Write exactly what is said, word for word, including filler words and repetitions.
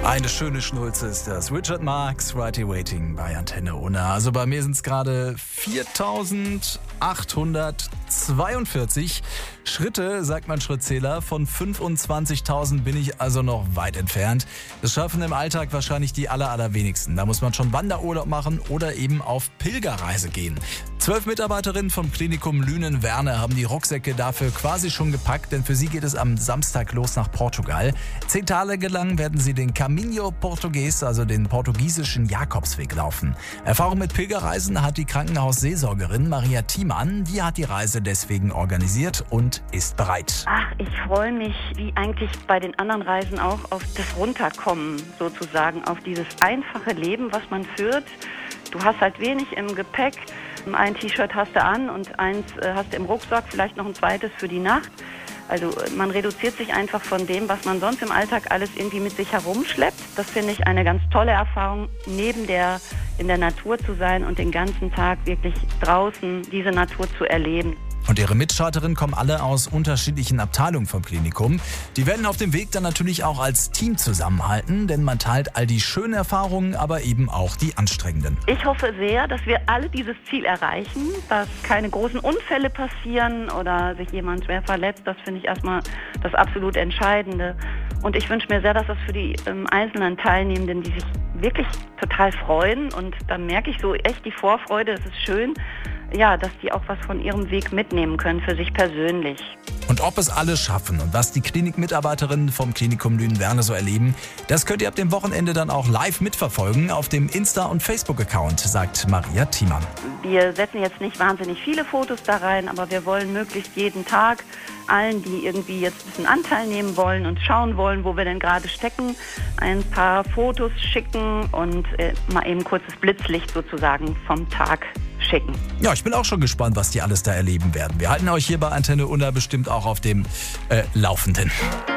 Eine schöne Schnulze ist das. Richard Marx, Righty Waiting bei Antenne Unna. Also bei mir sind es gerade viertausendachthundertzweiundvierzig Schritte, sagt mein Schrittzähler. Von fünfundzwanzigtausend bin ich also noch weit entfernt. Das schaffen im Alltag wahrscheinlich die aller, allerwenigsten. Da muss man schon Wanderurlaub machen oder eben auf Pilgerreise gehen. Zwölf Mitarbeiterinnen vom Klinikum Lünen-Werne haben die Rucksäcke dafür quasi schon gepackt, denn für sie geht es am Samstag los nach Portugal. Zehn Tage lang werden sie den Caminho Portugues, also den portugiesischen Jakobsweg, laufen. Erfahrung mit Pilgerreisen hat die Krankenhausseelsorgerin Maria Thiemann. Die hat die Reise deswegen organisiert und ist bereit. Ach, ich freue mich, wie eigentlich bei den anderen Reisen auch, auf das Runterkommen sozusagen, auf dieses einfache Leben, was man führt. Du hast halt wenig im Gepäck. Ein T-Shirt hast du an und eins hast du im Rucksack, vielleicht noch ein zweites für die Nacht. Also man reduziert sich einfach von dem, was man sonst im Alltag alles irgendwie mit sich herumschleppt. Das finde ich eine ganz tolle Erfahrung, neben der in der Natur zu sein und den ganzen Tag wirklich draußen diese Natur zu erleben. Und ihre Mitstreiterinnen kommen alle aus unterschiedlichen Abteilungen vom Klinikum. Die werden auf dem Weg dann natürlich auch als Team zusammenhalten, denn man teilt all die schönen Erfahrungen, aber eben auch die anstrengenden. Ich hoffe sehr, dass wir alle dieses Ziel erreichen, dass keine großen Unfälle passieren oder sich jemand schwer verletzt. Das finde ich erstmal das absolut Entscheidende. Und ich wünsche mir sehr, dass das für die ähm, einzelnen Teilnehmenden, die sich wirklich total freuen, und dann merke ich so echt die Vorfreude, es ist schön, ja, dass die auch was von ihrem Weg mitnehmen können für sich persönlich. Und ob es alle schaffen und was die Klinikmitarbeiterinnen vom Klinikum Lünen-Werne so erleben, das könnt ihr ab dem Wochenende dann auch live mitverfolgen auf dem Insta- und Facebook-Account, sagt Maria Thiemann. Wir setzen jetzt nicht wahnsinnig viele Fotos da rein, aber wir wollen möglichst jeden Tag allen, die irgendwie jetzt ein bisschen Anteil nehmen wollen und schauen wollen, wo wir denn gerade stecken, ein paar Fotos schicken und äh, mal eben kurzes Blitzlicht sozusagen vom Tag schicken. Ja, ich bin auch schon gespannt, was die alles da erleben werden. Wir halten euch hier bei Antenne Unna bestimmt auch auf dem äh, Laufenden.